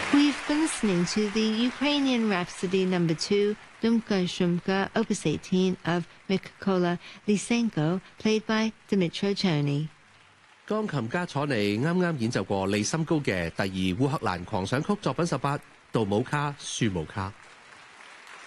We've been listening to the Ukrainian Rhapsody No. 2, Dumka Shumka, Opus 18 of Mykola Lysenko, played by Dmytro Tony. 鋼琴家楚尼啱啱演奏過利森高嘅第二烏克蘭狂想曲作品18杜姆卡舒姆卡。